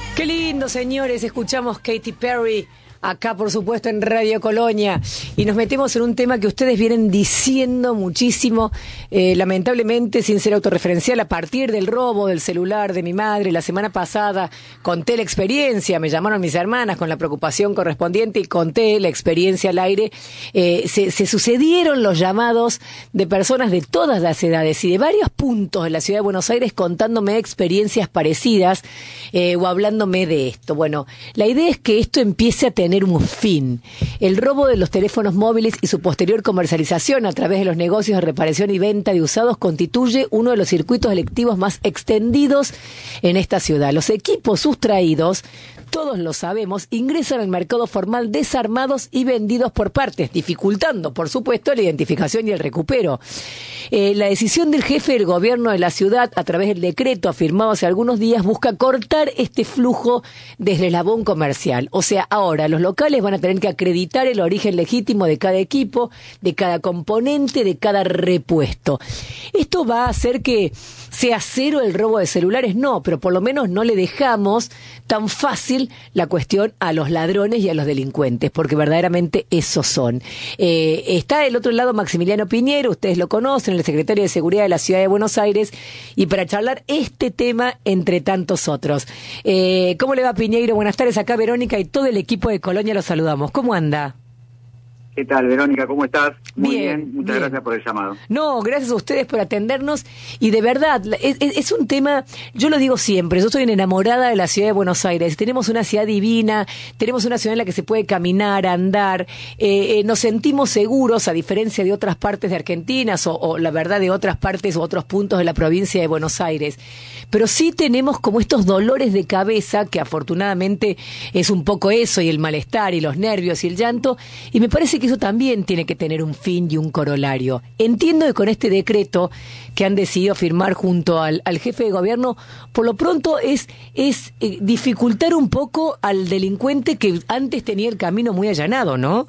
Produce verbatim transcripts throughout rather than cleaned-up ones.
Qué lindo, señores, escuchamos Katy Perry acá, por supuesto, en Radio Colonia, y nos metemos en un tema que ustedes vienen diciendo muchísimo, eh, lamentablemente, sin ser autorreferencial, a partir del robo del celular de mi madre. La semana pasada conté la experiencia, me llamaron mis hermanas con la preocupación correspondiente y conté la experiencia al aire. Eh, se, se sucedieron los llamados de personas de todas las edades y de varios puntos de la ciudad de Buenos Aires contándome experiencias parecidas eh, o hablándome de esto. Bueno, la idea es que esto empiece a tener un fin. El robo de los teléfonos móviles y su posterior comercialización a través de los negocios de reparación y venta de usados constituye uno de los circuitos delictivos más extendidos en esta ciudad. Los equipos sustraídos, todos lo sabemos, ingresan al mercado formal desarmados y vendidos por partes, dificultando, por supuesto, la identificación y el recupero. Eh, la decisión del jefe del gobierno de la ciudad, a través del decreto afirmado hace algunos días, busca cortar este flujo desde el eslabón comercial. O sea, ahora los locales van a tener que acreditar el origen legítimo de cada equipo, de cada componente, de cada repuesto. ¿Esto va a hacer que sea cero el robo de celulares? No, pero por lo menos no le dejamos tan fácil la cuestión a los ladrones y a los delincuentes, porque verdaderamente esos son. Eh, está del otro lado Maximiliano Piñero, ustedes lo conocen, el secretario de Seguridad de la Ciudad de Buenos Aires, y para charlar este tema entre tantos otros. Eh, ¿Cómo le va, Piñeiro? Buenas tardes, acá Verónica y todo el equipo de Colonia los saludamos. ¿Cómo anda? ¿Qué tal, Verónica? ¿Cómo estás? Muy bien, bien muchas bien. Gracias por el llamado. No, gracias a ustedes por atendernos, y de verdad, es, es un tema, yo lo digo siempre, yo estoy enamorada de la ciudad de Buenos Aires. Tenemos una ciudad divina, tenemos una ciudad en la que se puede caminar, andar, eh, eh, nos sentimos seguros, a diferencia de otras partes de Argentina, o, o la verdad de otras partes u otros puntos de la provincia de Buenos Aires. Pero sí tenemos como estos dolores de cabeza, que afortunadamente es un poco eso, y el malestar, y los nervios, y el llanto, y me parece que eso también tiene que tener un fin y un corolario. Entiendo que con este decreto que han decidido firmar junto al, al jefe de gobierno, por lo pronto es, es eh, dificultar un poco al delincuente que antes tenía el camino muy allanado, ¿no?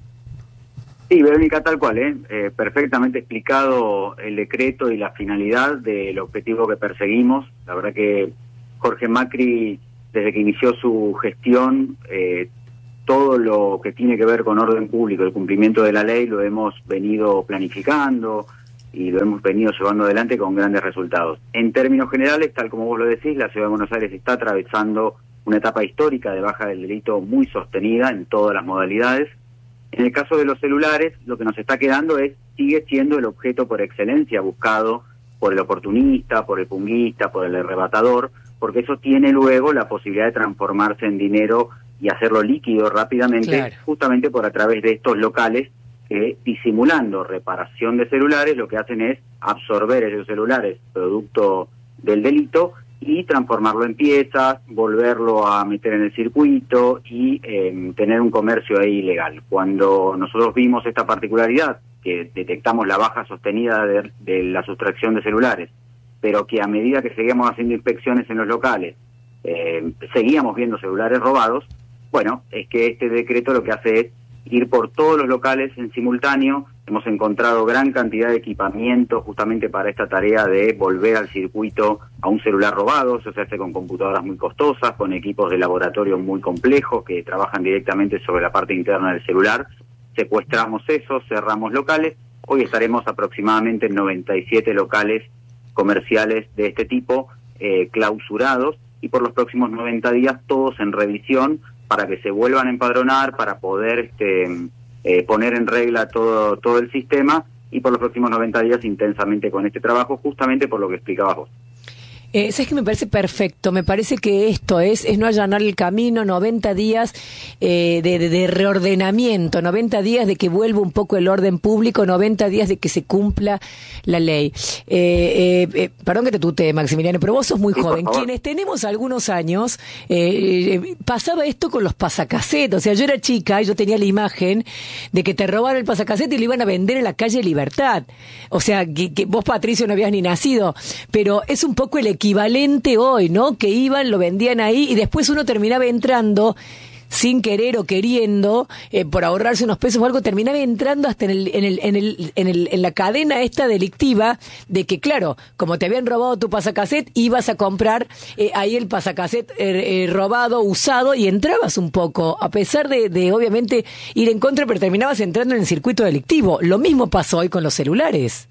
Sí, Verónica, tal cual, ¿eh? Eh, perfectamente explicado el decreto y la finalidad del objetivo que perseguimos. La verdad que Jorge Macri, desde que inició su gestión, eh, todo lo que tiene que ver con orden público, el cumplimiento de la ley, lo hemos venido planificando y lo hemos venido llevando adelante con grandes resultados. En términos generales, tal como vos lo decís, la Ciudad de Buenos Aires está atravesando una etapa histórica de baja del delito muy sostenida en todas las modalidades. En el caso de los celulares, lo que nos está quedando es, sigue siendo el objeto por excelencia buscado por el oportunista, por el punguista, por el arrebatador, porque eso tiene luego la posibilidad de transformarse en dinero y hacerlo líquido rápidamente, claro, justamente por a través de estos locales que, disimulando reparación de celulares, lo que hacen es absorber esos celulares, producto del delito, y transformarlo en piezas, volverlo a meter en el circuito y eh, tener un comercio ahí ilegal. Cuando nosotros vimos esta particularidad, que detectamos la baja sostenida de, de la sustracción de celulares, pero que a medida que seguíamos haciendo inspecciones en los locales, eh, seguíamos viendo celulares robados, bueno, es que este decreto lo que hace es ir por todos los locales en simultáneo. Hemos encontrado gran cantidad de equipamiento justamente para esta tarea de volver al circuito a un celular robado. Eso se hace con computadoras muy costosas, con equipos de laboratorio muy complejos que trabajan directamente sobre la parte interna del celular. Secuestramos eso, cerramos locales. Hoy estaremos aproximadamente en noventa y siete locales comerciales de este tipo, eh, clausurados, y por los próximos noventa días todos en revisión, para que se vuelvan a empadronar, para poder este, eh, poner en regla todo, todo el sistema, y por los próximos noventa días intensamente con este trabajo, justamente por lo que explicabas vos. Eh, ¿Sabes qué? Me parece perfecto, me parece que esto es, es no allanar el camino, noventa días eh, de, de, de reordenamiento, noventa días de que vuelva un poco el orden público, noventa días de que se cumpla la ley. Eh, eh, eh, perdón que te tutee, Maximiliano, pero vos sos muy sí, joven. Quienes tenemos algunos años, eh, eh, pasaba esto con los pasacasetes. O sea, yo era chica y yo tenía la imagen de que te robaron el pasacasete y lo iban a vender en la calle Libertad. O sea, que, que vos, Patricio, no habías ni nacido, pero es un poco el equivalente hoy, ¿no? Que iban, lo vendían ahí y después uno terminaba entrando sin querer o queriendo, eh, por ahorrarse unos pesos o algo, terminaba entrando hasta en el, en el, en el, en el, en la cadena esta delictiva de que, claro, como te habían robado tu pasacassette, ibas a comprar eh, ahí el pasacassette eh, eh, robado, usado, y entrabas un poco, a pesar de, de obviamente ir en contra, pero terminabas entrando en el circuito delictivo. Lo mismo pasó hoy con los celulares.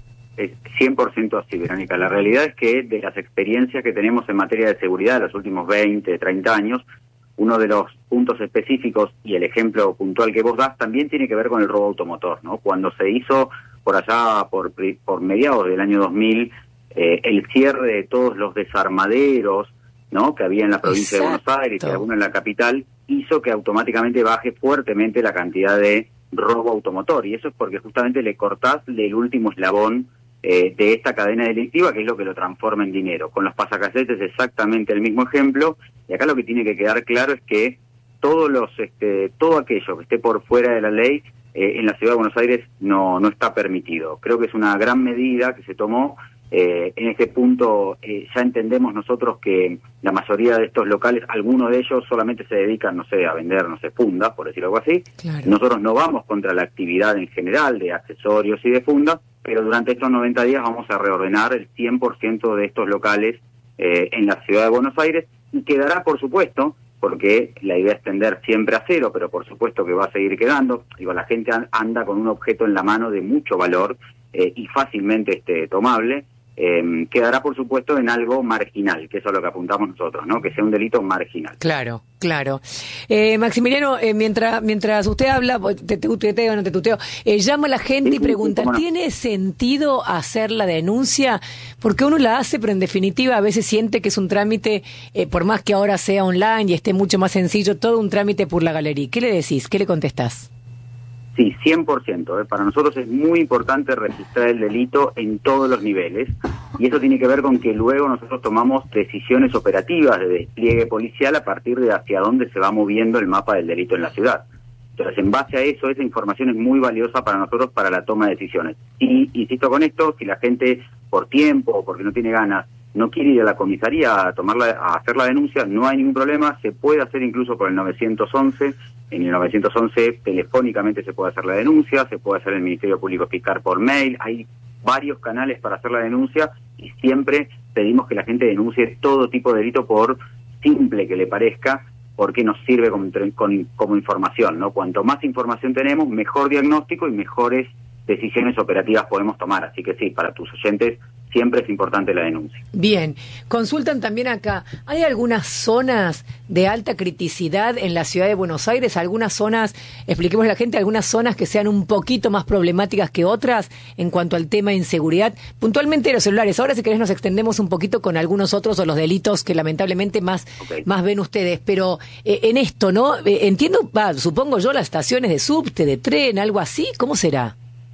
Es cien por ciento así, Verónica. La realidad es que de las experiencias que tenemos en materia de seguridad en los últimos veinte, treinta años, uno de los puntos específicos y el ejemplo puntual que vos das también tiene que ver con el robo automotor, ¿no? Cuando se hizo por allá, por, por mediados del año dos mil, eh, el cierre de todos los desarmaderos, ¿no?, que había en la provincia Exacto. de Buenos Aires y algunos en la capital, hizo que automáticamente baje fuertemente la cantidad de robo automotor. Y eso es porque justamente le cortás del último eslabón Eh, de esta cadena delictiva, que es lo que lo transforma en dinero. Con los pasacassettes es exactamente el mismo ejemplo, y acá lo que tiene que quedar claro es que todos los, este, todo aquello que esté por fuera de la ley eh, en la Ciudad de Buenos Aires no, no está permitido. Creo que es una gran medida que se tomó. Eh, en este punto eh, ya entendemos nosotros que la mayoría de estos locales, algunos de ellos solamente se dedican, no sé, a vender, no sé, fundas, por decirlo algo así. Claro. Nosotros no vamos contra la actividad en general de accesorios y de fundas, pero durante estos noventa días vamos a reordenar el cien por ciento de estos locales eh, en la Ciudad de Buenos Aires, y quedará, por supuesto, porque la idea es tender siempre a cero, pero por supuesto que va a seguir quedando. Digo, la gente anda con un objeto en la mano de mucho valor eh, y fácilmente este, tomable. Eh, quedará, por supuesto, en algo marginal, que eso es lo que apuntamos nosotros, ¿no? Que sea un delito marginal. Claro, claro. Eh, Maximiliano, eh, mientras mientras usted habla, te tuteo o no te tuteo, eh, llama a la gente sí, y pregunta, sí, ¿tiene sentido hacer la denuncia? Porque uno la hace, pero en definitiva a veces siente que es un trámite, eh, por más que ahora sea online y esté mucho más sencillo, todo un trámite por la galería. ¿Qué le decís? ¿Qué le contestás? Sí, cien por ciento. ¿eh? Para nosotros es muy importante registrar el delito en todos los niveles, y eso tiene que ver con que luego nosotros tomamos decisiones operativas de despliegue policial a partir de hacia dónde se va moviendo el mapa del delito en la ciudad. Entonces, en base a eso, esa información es muy valiosa para nosotros para la toma de decisiones. Y insisto con esto, si la gente por tiempo o porque no tiene ganas no quiere ir a la comisaría a tomarla, a hacer la denuncia, no hay ningún problema, se puede hacer incluso por el nueve once, en el nueve once telefónicamente se puede hacer la denuncia, se puede hacer en el Ministerio Público Fiscal por mail, hay varios canales para hacer la denuncia, y siempre pedimos que la gente denuncie todo tipo de delito, por simple que le parezca, porque nos sirve como, como, como información, ¿no? Cuanto más información tenemos, mejor diagnóstico y mejores decisiones operativas podemos tomar. Así que sí, para tus oyentes siempre es importante la denuncia. Bien, consultan también acá, ¿hay algunas zonas de alta criticidad en la Ciudad de Buenos Aires? ¿Algunas zonas, expliquemos a la gente, algunas zonas que sean un poquito más problemáticas que otras en cuanto al tema de inseguridad? Puntualmente los celulares. Ahora, si querés, nos extendemos un poquito con algunos otros o los delitos que lamentablemente más, okay. más ven ustedes. Pero eh, en esto, ¿no? Eh, entiendo, va, supongo yo, las estaciones de subte, de tren, algo así, ¿cómo será?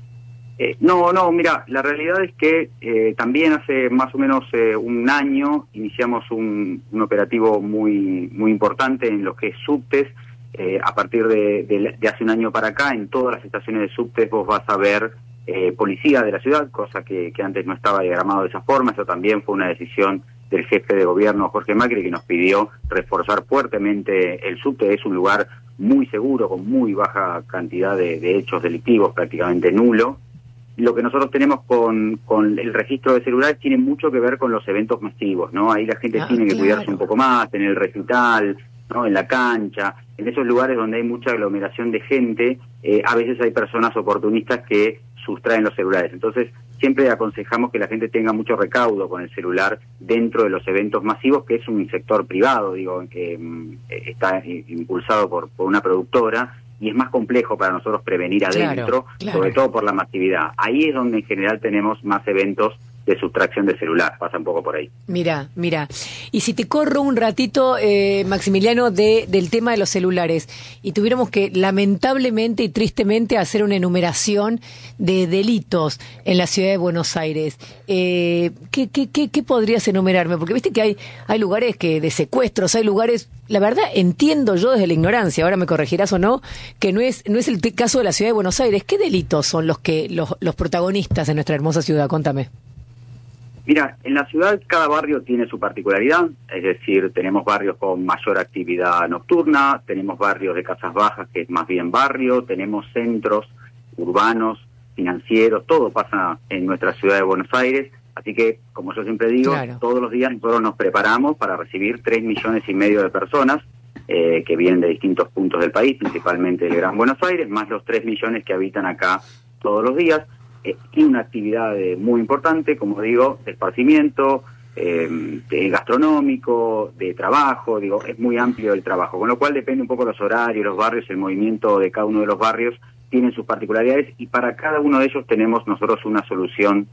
Eh, no, no, mira, la realidad es que eh, también hace más o menos eh, un año iniciamos un, un operativo muy muy importante en lo que es subtes. Eh, a partir de, de, de hace un año para acá, en todas las estaciones de subtes vos vas a ver eh, policía de la ciudad, cosa que, que antes no estaba diagramado de esa forma. Eso también fue una decisión del jefe de gobierno, Jorge Macri, que nos pidió reforzar fuertemente el subte. Es un lugar muy seguro, con muy baja cantidad de, de hechos delictivos, prácticamente nulo. Lo que nosotros tenemos con, con el registro de celulares tiene mucho que ver con los eventos masivos, ¿no? Ahí la gente ah, tiene que claro. cuidarse un poco más, en el recital, ¿no? En la cancha, en esos lugares donde hay mucha aglomeración de gente, eh, a veces hay personas oportunistas que sustraen los celulares. Entonces, siempre aconsejamos que la gente tenga mucho recaudo con el celular dentro de los eventos masivos, que es un sector privado, digo, que eh, está eh, impulsado por, por una productora, y es más complejo para nosotros prevenir adentro, claro, claro. sobre todo por la masividad. Ahí es donde en general tenemos más eventos de sustracción de celular, pasa un poco por ahí. Mira, mira. Y si te corro un ratito, eh, Maximiliano, de, del tema de los celulares, y tuviéramos que lamentablemente y tristemente hacer una enumeración de delitos en la Ciudad de Buenos Aires, eh, ¿qué, qué, qué, qué podrías enumerarme? Porque viste que hay, hay lugares que de secuestros, hay lugares, la verdad entiendo yo desde la ignorancia, ahora me corregirás o no, que no es, no es el t- caso de la Ciudad de Buenos Aires. ¿Qué delitos son los que los, los protagonistas en nuestra hermosa ciudad? Contame. Mira, en la ciudad cada barrio tiene su particularidad, es decir, tenemos barrios con mayor actividad nocturna, tenemos barrios de casas bajas que es más bien barrio, tenemos centros urbanos, financieros, todo pasa en nuestra ciudad de Buenos Aires, así que, como yo siempre digo, claro, todos los días nosotros nos preparamos para recibir tres millones y medio de personas eh, que vienen de distintos puntos del país, principalmente del Gran Buenos Aires, más los tres millones que habitan acá todos los días. Eh, y una actividad eh, muy importante, como digo, de esparcimiento, eh, de gastronómico, de trabajo, digo, es muy amplio el trabajo, con lo cual depende un poco los horarios, los barrios, el movimiento de cada uno de los barrios tienen sus particularidades y para cada uno de ellos tenemos nosotros una solución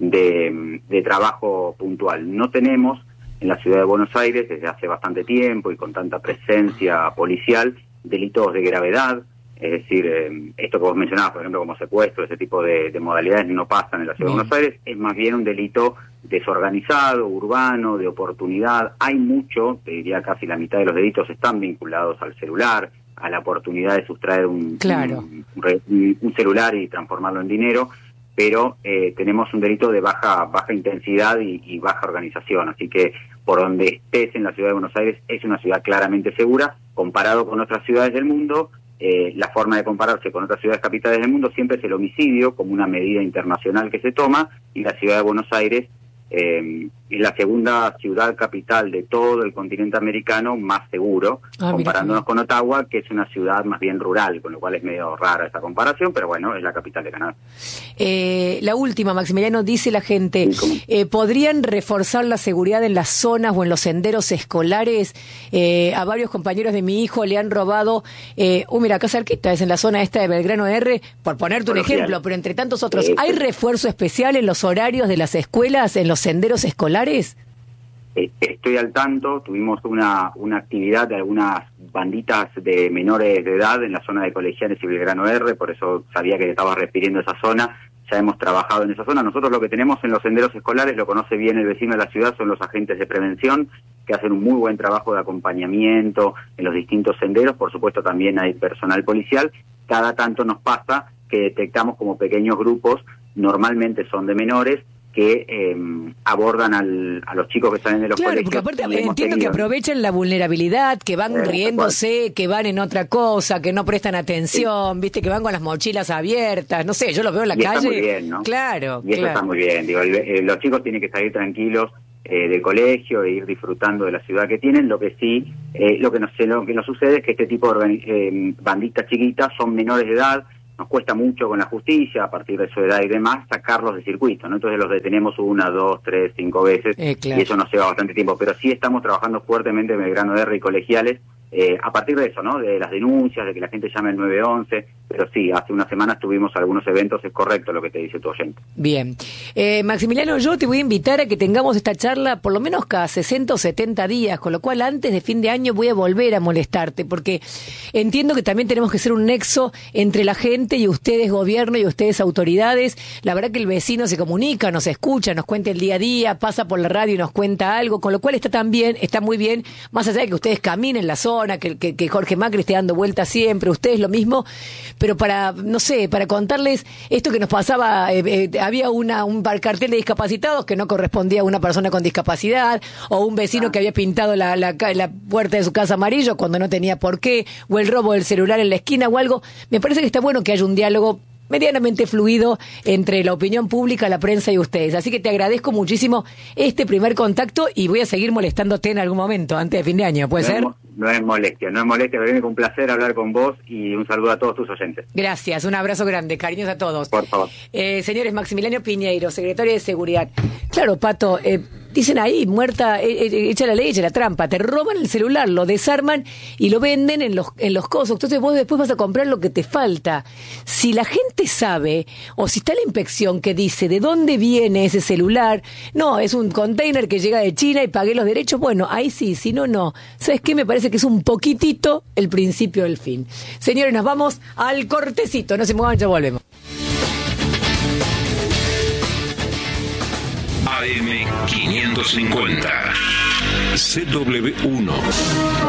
de, de trabajo puntual. No tenemos en la ciudad de Buenos Aires, desde hace bastante tiempo y con tanta presencia policial, delitos de gravedad. Es decir, eh, esto que vos mencionabas, por ejemplo, como secuestro, ese tipo de, de modalidades no pasan en la Ciudad Bien. de Buenos Aires, es más bien un delito desorganizado, urbano, de oportunidad. Hay mucho, te diría casi la mitad de los delitos están vinculados al celular, a la oportunidad de sustraer un, claro. un, un, un celular y transformarlo en dinero, pero eh, tenemos un delito de baja baja intensidad y, y baja organización, así que por donde estés en la Ciudad de Buenos Aires es una ciudad claramente segura, comparado con otras ciudades del mundo. Eh, la forma de compararse con otras ciudades capitales del mundo siempre es el homicidio como una medida internacional que se toma, y la ciudad de Buenos Aires eh, es la segunda ciudad capital de todo el continente americano más seguro, ah, comparándonos mira. con Ottawa, que es una ciudad más bien rural, con lo cual es medio rara esta comparación, pero bueno, es la capital de Canadá. Eh, la última, Maximiliano, dice la gente, eh, ¿podrían reforzar la seguridad en las zonas o en los senderos escolares? Eh, a varios compañeros de mi hijo le han robado, eh, uh, mira, acá cerquita, es en la zona esta de Belgrano R, por ponerte un ejemplo, pero entre tantos otros, eh, ¿hay refuerzo especial en los horarios de las escuelas, en los senderos escolares? Estoy al tanto, tuvimos una una actividad de algunas banditas de menores de edad en la zona de Colegiales y Belgrano R, por eso sabía que te estabas refiriendo a esa zona, ya hemos trabajado en esa zona. Nosotros lo que tenemos en los senderos escolares, lo conoce bien el vecino de la ciudad, son los agentes de prevención, que hacen un muy buen trabajo de acompañamiento en los distintos senderos, por supuesto también hay personal policial. Cada tanto nos pasa que detectamos como pequeños grupos, normalmente son de menores, que eh, abordan al, a los chicos que salen de los claro, colegios. Claro, porque aparte entiendo tenido... que aprovechan la vulnerabilidad, que van eh, riéndose, que van en otra cosa, que no prestan atención, sí. viste, que van con las mochilas abiertas, no sé, yo los veo en la y calle. Está muy bien, ¿no? Claro, Y eso claro. está muy bien, digo, el, el, los chicos tienen que salir tranquilos eh, del colegio e ir disfrutando de la ciudad que tienen. Lo que sí, eh, lo que nos, lo que nos sucede es que este tipo de organi- eh, banditas chiquitas son menores de edad. Nos cuesta mucho con la justicia, a partir de su edad y demás, sacarlos de circuito, ¿no? Entonces los detenemos una, dos, tres, cinco veces, eh, claro. y eso nos lleva bastante tiempo. Pero sí estamos trabajando fuertemente en Belgrano R y Colegiales, eh, a partir de eso, ¿no? De las denuncias, de que la gente llame al nueve once, pero sí, hace unas semanas tuvimos algunos eventos, es correcto lo que te dice tu oyente. Bien. Eh, Maximiliano, yo te voy a invitar a que tengamos esta charla por lo menos cada sesenta o setenta días, con lo cual antes de fin de año voy a volver a molestarte, porque entiendo que también tenemos que ser un nexo entre la gente y ustedes gobierno y ustedes autoridades. La verdad que el vecino se comunica, nos escucha, nos cuenta el día a día, pasa por la radio y nos cuenta algo, con lo cual está también, está muy bien, más allá de que ustedes caminen la zona, Que, que, que Jorge Macri esté dando vueltas siempre, ustedes lo mismo, pero para, no sé, para contarles esto que nos pasaba, eh, eh, había una un cartel de discapacitados que no correspondía a una persona con discapacidad, o un vecino ah. que había pintado la, la, la puerta de su casa amarillo cuando no tenía por qué, o el robo del celular en la esquina o algo. Me parece que está bueno que haya un diálogo medianamente fluido entre la opinión pública, la prensa y ustedes. Así que te agradezco muchísimo este primer contacto y voy a seguir molestándote en algún momento, antes de fin de año, ¿puede no ser? Es, no es molestia, no es molestia, pero es un placer hablar con vos y un saludo a todos tus oyentes. Gracias, un abrazo grande, cariños a todos. Por favor. Eh, señores, Maximiliano Piñeiro, secretario de Seguridad. Claro, Pato, eh, dicen ahí, muerta, eh, eh, echa la ley, echa la trampa, te roban el celular, lo desarman y lo venden en los en los cosos, entonces vos después vas a comprar lo que te falta. Si la gente sabe, o si está la inspección que dice de dónde viene ese celular, no, es un container que llega de China y pagué los derechos, bueno, ahí sí, si no, no. ¿Sabes qué? Me parece que es un poquitito el principio del fin. Señores, nos vamos al cortecito, no se muevan, ya volvemos. A M quinientos cincuenta C W uno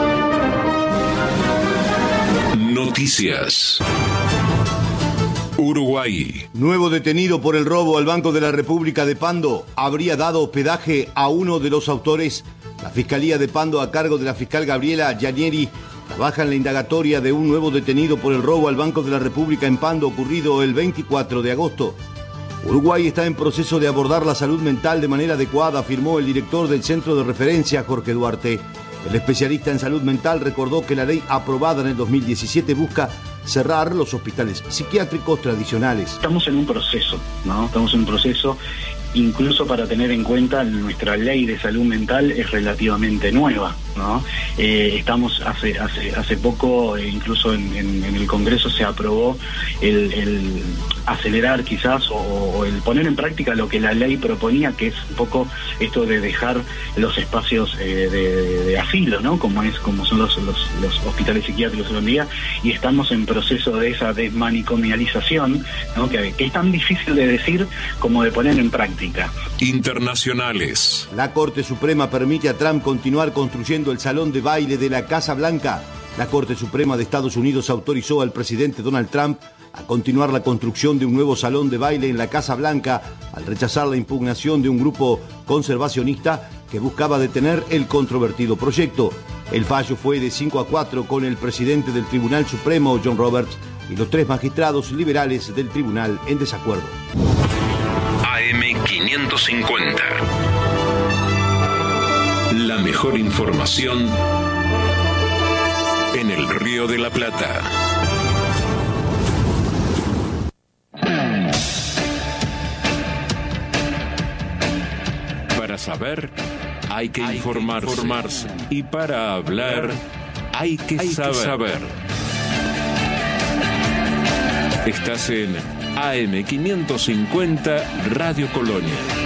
Noticias. Uruguay. Nuevo detenido por el robo al Banco de la República de Pando habría dado hospedaje a uno de los autores. La Fiscalía de Pando, a cargo de la fiscal Gabriela Gianieri, trabaja en la indagatoria de un nuevo detenido por el robo al Banco de la República en Pando ocurrido el veinticuatro de agosto. Uruguay está en proceso de abordar la salud mental de manera adecuada, afirmó el director del Centro de Referencia, Jorge Duarte. El especialista en salud mental recordó que la ley aprobada en el dos mil diecisiete busca cerrar los hospitales psiquiátricos tradicionales. Estamos en un proceso, ¿no? Estamos en un proceso, incluso para tener en cuenta nuestra ley de salud mental es relativamente nueva, ¿no? Eh, estamos hace hace hace poco, eh, incluso en, en, en el Congreso se aprobó el, el acelerar quizás o, o el poner en práctica lo que la ley proponía, que es un poco esto de dejar los espacios eh, de, de asilo, ¿no? Como es como son los, los, los hospitales psiquiátricos hoy en día, y estamos en proceso de esa desmanicomialización, ¿no? Que, que es tan difícil de decir como de poner en práctica. Internacionales. La Corte Suprema permite a Trump continuar construyendo el salón de baile de la Casa Blanca. La Corte Suprema de Estados Unidos autorizó al presidente Donald Trump a continuar la construcción de un nuevo salón de baile en la Casa Blanca al rechazar la impugnación de un grupo conservacionista que buscaba detener el controvertido proyecto. El fallo fue de cinco a cuatro con el presidente del Tribunal Supremo, John Roberts, y los tres magistrados liberales del tribunal en desacuerdo. A M quinientos cincuenta. La mejor información en el Río de la Plata. Para saber, hay que hay informarse. Que informarse. Y para hablar, hay que, hay saber. que saber. Estás en A M quinientos cincuenta Radio Colonia.